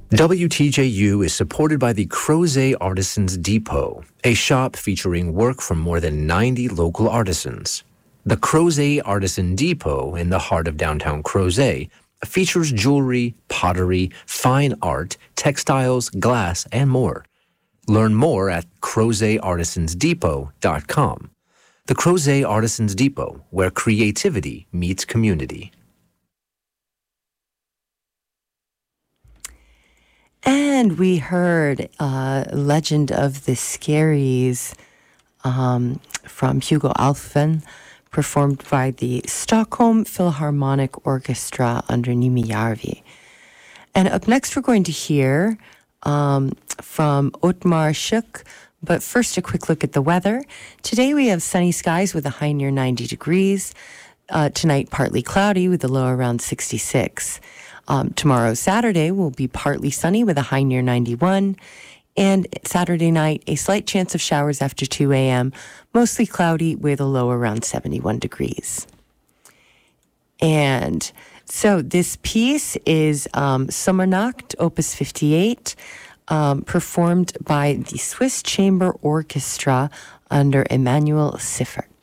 WTJU is supported by the Crozet Artisans Depot, a shop featuring work from more than 90 local artisans. The Crozet Artisan Depot in the heart of downtown Crozet features jewelry, pottery, fine art, textiles, glass, and more. Learn more at crozetartisansdepot.com. The Crozet Artisans Depot, where creativity meets community. And we heard Legend of the Scaries from Hugo Alfven, performed by the Stockholm Philharmonic Orchestra under Nimi Järvi. And up next we're going to hear from Otmar Schuck, but first a quick look at the weather. Today we have sunny skies with a high near 90 degrees. Tonight partly cloudy with a low around 66. Tomorrow, Saturday, will be partly sunny with a high near 91. And Saturday night, a slight chance of showers after 2 a.m., mostly cloudy with a low around 71 degrees. And so this piece is Sommernacht, Opus 58, performed by the Swiss Chamber Orchestra under Emanuel Siffert.